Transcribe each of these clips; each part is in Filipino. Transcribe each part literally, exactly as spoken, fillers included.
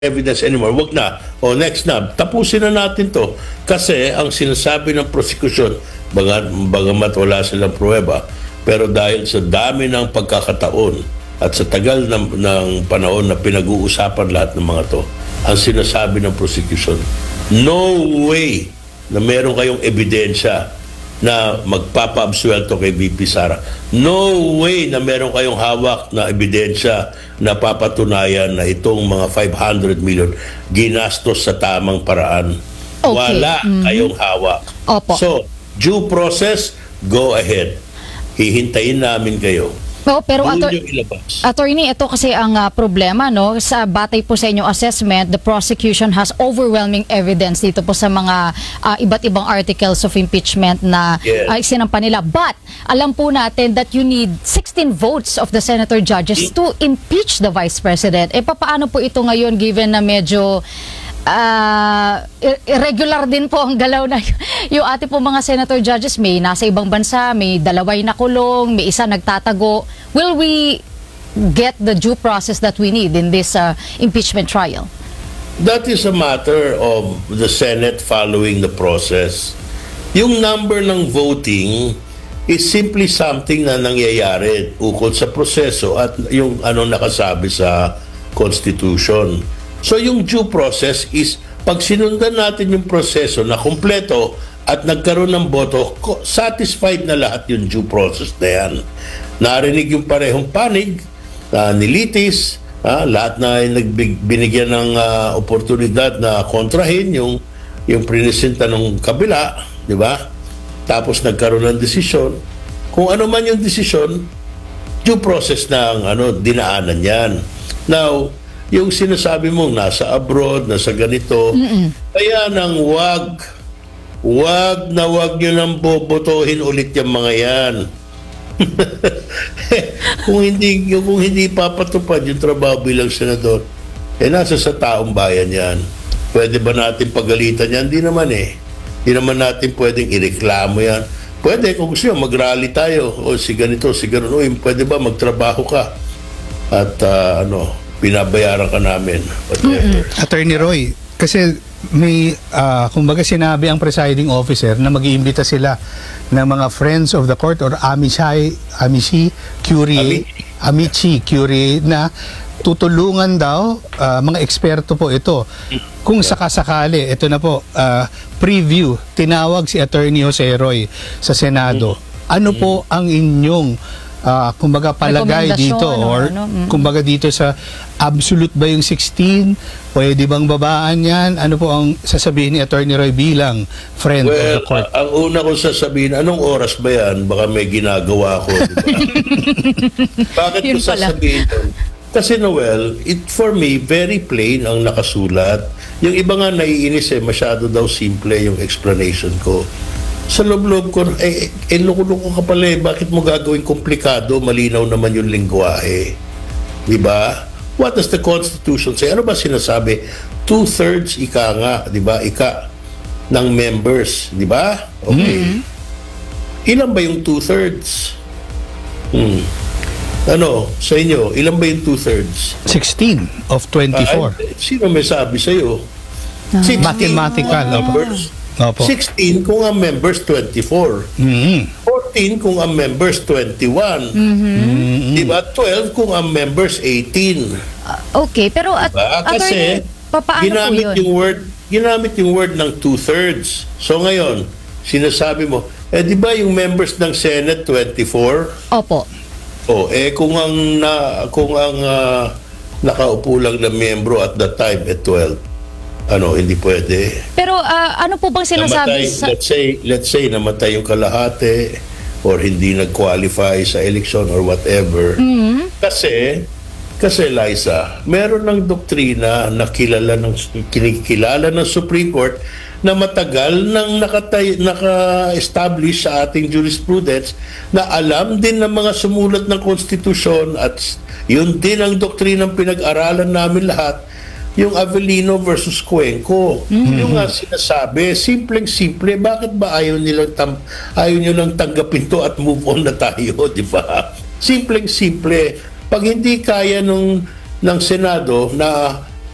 evidence anymore. Wag na. O next na. Tapusin na natin to. Kasi ang sinasabi ng prosecution, baga, bagamat wala silang pruweba, pero dahil sa dami ng pagkakataon at sa tagal ng, ng panahon na pinag-uusapan lahat ng mga to, ang sinasabi ng prosecution, no way na meron kayong ebidensya na magpapa-absuelto kay V P Sara. No way na meron kayong hawak na ebidensya na papatunayan na itong mga five hundred million ginastos sa tamang paraan. Okay. Wala mm-hmm. kayong hawak. Opo. So, due process, go ahead. Hihintayin namin kayo. Oh, pero Doon ator- yung ilabas. attorney, ito kasi ang uh, problema, no? Sa batay po sa inyong assessment, the prosecution has overwhelming evidence dito po sa mga uh, iba't ibang articles of impeachment na Yes. uh, isinampa nila. But alam po natin that you need sixteen votes of the senator judges to impeach the vice president. Eh paano po ito ngayon given na medyo Uh, irregular din po ang galaw na yung ating po mga senator judges, may nasa ibang bansa, may dalaway na kulong, may isa nagtatago. Will we get the due process that we need in this uh, impeachment trial? That is a matter of the Senate following the process. Yung number ng voting is simply something na nangyayari ukol sa proseso at yung ano nakasabi sa Constitution. So yung due process is pag sinundan natin yung proseso na kumpleto at nagkaroon ng boto, satisfied na lahat yung due process na yan. Narinig yung parehong panig, uh, nilitis, uh, lahat na nagbinigyan ng uh, oportunidad na kontrahin yung, yung prinisenta ng kabila, di ba? Tapos nagkaroon ng desisyon. Kung ano man yung desisyon, due process na ang ano, dinaanan yan. Now, yung sinasabi mong nasa abroad, nasa ganito, Mm-mm. kaya nang wag, wag na wag nyo nang bobotohin ulit yung mga yan. kung hindi kung hindi papatupad yung trabaho bilang senador, eh nasa sa taong bayan yan. Pwede ba natin pagalitan yan? Hindi naman eh. Hindi naman natin pwedeng ireklamo yan. Pwede, kung gusto nyo, mag-rally tayo. O si ganito, si ganito. O, pwede ba magtrabaho ka? At uh, ano, binabayaran ka namin. Whatever. Attorney Roy, kasi may, uh, kumbaga sinabi ang presiding officer na mag-iimbita sila ng mga friends of the court or amici, amici, curie, amici, curie na tutulungan daw, uh, mga eksperto po ito. Kung sakasakali, ito na po, uh, preview, tinawag si Attorney Jose Roy sa Senado. Ano po ang inyong Uh, kumbaga palagay dito or ano, mm. kumbaga dito sa absolute ba yung sixteen? Pwede bang babaan yan? Ano po ang sasabihin ni Attorney Roy bilang friend well, of the court? Uh, ang una kong sasabihin, anong oras ba yan? Baka may ginagawa ko. Diba? Bakit ko sasabihin yun? Kasi Noel, it for me, very plain ang nakasulat. Yung iba nga naiinis eh, masyado daw simple yung explanation ko. Sa loob-loob ko, eh, eh loko-loko ka pala eh, bakit mo gagawin komplikado? Malinaw naman yung lingwahe. Diba? What does the Constitution say? Ano ba sinasabi? Two-thirds ika nga, diba? Ika ng members, diba? Okay. Mm-hmm. Ilan ba yung two-thirds? Hmm. Ano, sa inyo, ilan ba yung two-thirds? sixteen of twenty-four. Uh, sino may sabi sa'yo? Ah. Mathematical. Members. Opo. sixteen kung ang members twenty-four. Mm-hmm. fourteen kung ang members twenty-one. Mm-hmm. Diba? twelve kung ang members eighteen. Uh, okay, pero at, diba? Kasi papaano ginamit po yun? yung word, ginamit yung word ng two-thirds. So ngayon, sinasabi mo, eh di ba yung members ng Senate twenty-four? Opo. Oh, eh kung ang na kung ang uh, nakaupo lang na miyembro at that time at twelve. Ano, hindi pwede. Pero uh, ano po bang sinasabi namatay, sa... let's say, let's say namatay yung kalahati or hindi nag-qualify sa election or whatever. Mm-hmm. Kasi, kasi Liza, meron ng doktrina na kilala ng, kinikilala ng Supreme Court na matagal nang nakatay, naka-establish sa ating jurisprudence na alam din ng mga sumulat ng konstitusyon at yun din ang doktrinang pinag-aralan namin lahat. Yung Avellino versus Cuenco. Mm-hmm. Yung nga sinasabi, simpleng-simple, bakit ba ayaw nilang tam, ayaw nyo lang tanggapin to at move on na tayo, di ba? Simpleng-simple. Pag hindi kaya nung, ng Senado na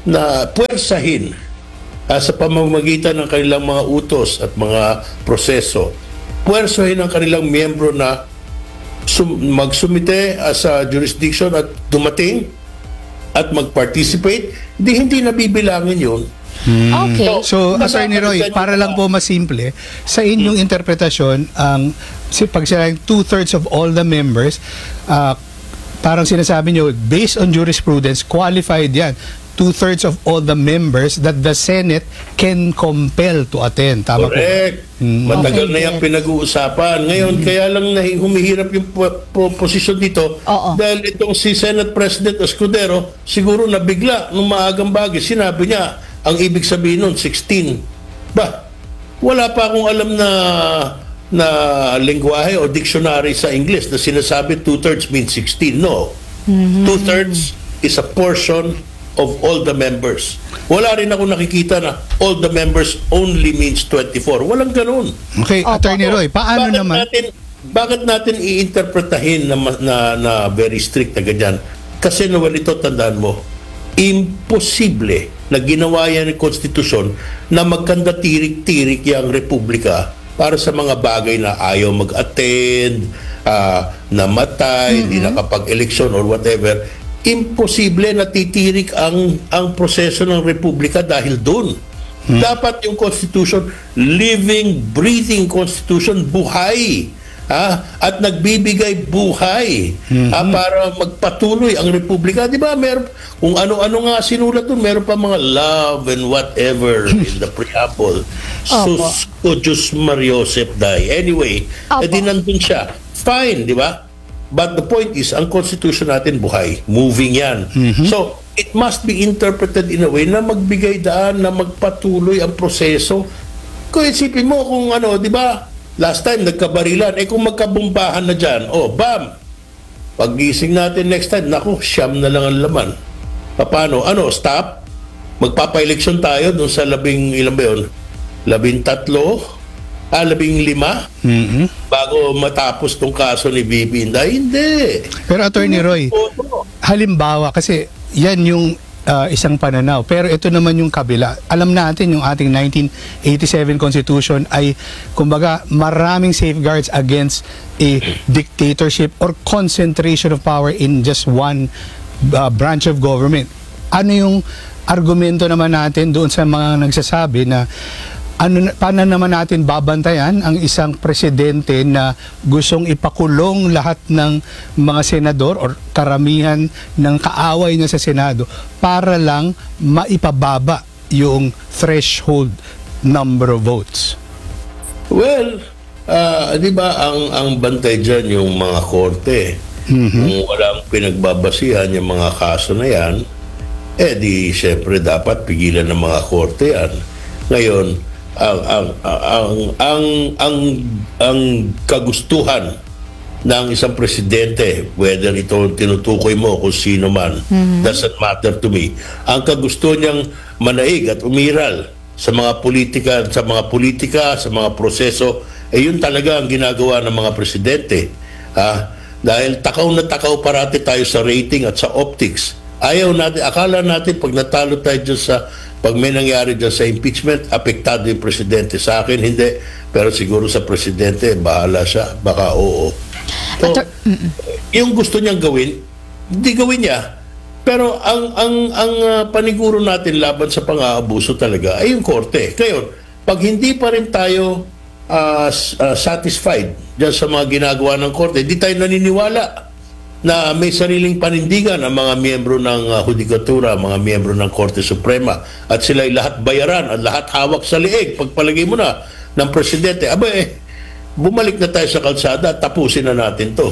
na puwersahin ah, sa pamamagitan ng kanilang mga utos at mga proseso, puwersahin ang kanilang miyembro na sum- magsumite ah, sa jurisdiction at dumating at mag-participate, di hindi nabibilangin yun. Okay. So, Attorney Roy, para lang po masimple, sa inyong interpretasyon, ang si pag sinabing two-thirds of all the members, ah, parang sinasabi nyo, based on jurisprudence, qualified yan. Two-thirds of all the members that the Senate can compel to attend. Tama po? Correct. Mm. Matagal Okay, na yung good. pinag-uusapan. Ngayon, kaya lang nahi- humihirap yung po- po- posisyon dito Oo. dahil itong si Senate President Escudero, siguro nabigla nung maagang bagay. Sinabi niya, ang ibig sabihin nun, sixteen. Ba, wala pa akong alam na na lengguwahe o dictionary sa English na sinasabi two-thirds means sixteen. No. Two-thirds is a portion of all the members. Wala rin ako nakikita na all the members only means twenty-four. Walang ganun. Okay, Opo. Attorney Roy, paano bakit naman? Natin, bakit natin iinterpretahin na, ma- na, na very strict na ganyan? Kasi Noel, ito tandaan mo, imposible na ginawa yan ng konstitusyon na magkanda-tirik-tirik yung republika para sa mga bagay na ayaw mag-attend, ah, namatay, hindi nakapag-eleksyon or whatever. Imposible na titirik ang ang proseso ng republika dahil doon. Dapat yung constitution, living, breathing constitution, buhay. Ah, at nagbibigay buhay ah, para magpatuloy ang republika. Di ba? Meron, kung ano-ano nga sinulat doon, meron pa mga love and whatever in the preamble. Sus ko Diyos Mariosep Day. Anyway, Opo. edi nandun siya. Fine, di ba? But the point is, ang constitution natin buhay. Moving yan. So, it must be interpreted in a way na magbigay daan, na magpatuloy ang proseso. Kung isipin mo kung ano, di ba? Last time, nagkabarilan. Eh kung magkabumbahan na dyan, oh, bam! Pag-gising natin next time, naku, siyam na lang ang laman. Paano? Ano, stop? Magpapa-eleksyon tayo dun sa labing, ilan ba yun? Labing tatlo? Ah, labing lima? Mhm. Bago matapos tong kaso ni Bibi Inday? Hindi. Pero Attorney Roy, Oo. halimbawa, kasi yan yung ah, isang pananaw. Pero ito naman yung kabila. Alam natin yung ating nineteen eighty-seven Constitution ay, kumbaga, maraming safeguards against a dictatorship or concentration of power in just one ah, branch of government. Ano yung argumento naman natin doon sa mga nagsasabi na ano, na- paano naman natin babantayan ang isang presidente na gustong ipakulong lahat ng mga senador or karamihan ng kaaway niya sa Senado para lang maipababa yung threshold number of votes? Well, ah, di ba ang ang bantay dyan yung mga korte. Kung walang pinagbabasihan yung mga kaso na yan, eh di syempre dapat pigilan ng mga korte yan. Ngayon, ang ang ang ang ang, ang kagustuhan ng isang presidente, whether ito tinutukoy mo kung sino man, doesn't matter to me. Ang kagusto niyang manaig at umiral sa mga politika, sa mga politika, sa mga proseso, eh yun talaga ang ginagawa ng mga presidente. Ah, dahil takaw na takaw parati tayo sa rating at sa optics. Ayaw natin, akala natin pag natalo tayo dyan sa, pag may nangyari dyan sa impeachment, apektado yung presidente. Sa akin, hindi. Pero siguro sa presidente, bahala siya. Baka oo. So, Ator- yung gusto niyang gawin, hindi gawin niya. Pero ang ang ang ah, paniguro natin laban sa pang-aabuso talaga ay yung korte. Ngayon, pag hindi pa rin tayo ah, s- ah, satisfied dyan sa mga ginagawa ng korte, hindi tayo naniniwala na may sariling panindigan ang mga miyembro ng uh, Hudikatura, mga miyembro ng Korte Suprema, at sila'y lahat bayaran at lahat hawak sa liig. Pagpalagay mo na ng presidente, aba eh, bumalik na tayo sa kalsada at tapusin na natin to.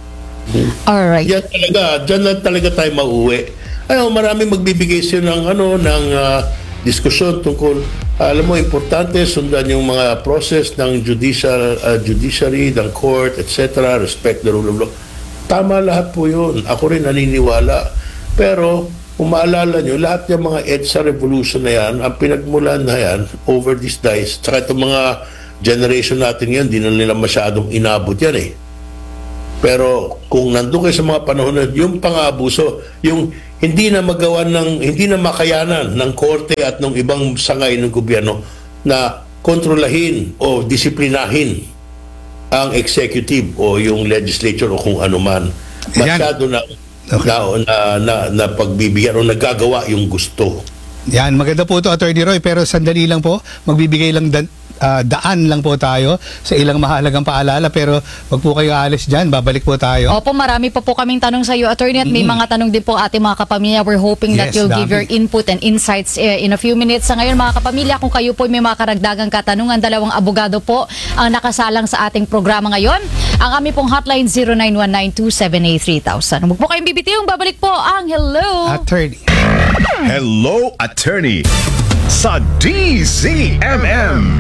Alright. Yan talaga, dyan lang talaga tayo mauwi. Ayaw, maraming magbibigay siya ng, ano, ng ah, diskusyon tungkol, alam mo, importante sundan yung mga process ng judicial, ah, judiciary, ng court, et cetera, respect the rule of law. Tama lahat po yun. Ako rin naniniwala. Pero, kung maalala nyo, lahat yung mga EDSA revolution na yan, ang pinagmulan na yan, over these days, tsaka itong mga generation natin yan, di na nila masyadong inabot yan eh. Pero kung nandun kayo sa mga panahon na yung pang-aabuso, yung hindi na magawa ng, hindi na makayanan ng korte at ng ibang sangay ng gobyerno na kontrolahin o disiplinahin ang executive o yung legislature o kung ano man. Masyado na, Okay. na, na, na, na pagbibigyan o nagagawa yung gusto. Yan, maganda po ito, Attorney Roy, pero sandali lang po, magbibigay lang dan, ah, daan lang po tayo sa ilang mahalagang paalala, pero wag po kayo aalis dyan, babalik po tayo. Opo, marami pa po kaming tanong sa iyo, Attorney, at may mga tanong din po ating mga kapamilya. We're hoping that Yes, you'll dami. give your input and insights eh, in a few minutes. Sa ngayon, mga kapamilya, kung kayo po may mga karagdagang katanungan, dalawang abogado po ang nakasalang sa ating programa ngayon. Ang aming pong hotline zero nine one nine two seven eight three thousand. Huwag po kayong bibitiw, babalik po ang Hello! Attorney. Hello, Attorney sa D Z M M.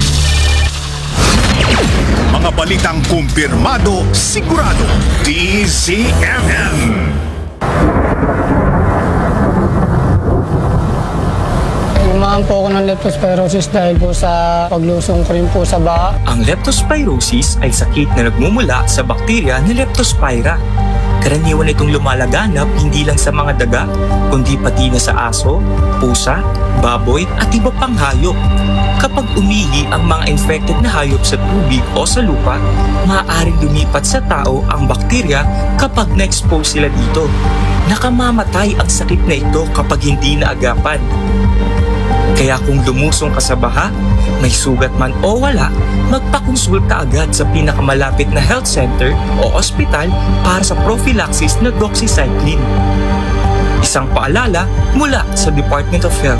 Mga balitang kumpirmado, sigurado. D Z M M. Umahan po ako ng leptospirosis dahil po sa paglusong ko rin po sa baha. Ang leptospirosis ay sakit na nagmumula sa bakterya na Leptospira. Karaniwan itong lumalaganap hindi lang sa mga daga, kundi pati na sa aso, pusa, baboy at iba pang hayop. Kapag umihi ang mga infected na hayop sa tubig o sa lupa, maaaring lumipat sa tao ang bakterya kapag na-expose sila dito. Nakamamatay ang sakit na ito kapag hindi naagapan. Kaya kung lumusong ka sa baha, may sugat man o wala, magpakonsulta agad sa pinakamalapit na health center o ospital para sa prophylaxis na doxycycline. Isang paalala mula sa Department of Health.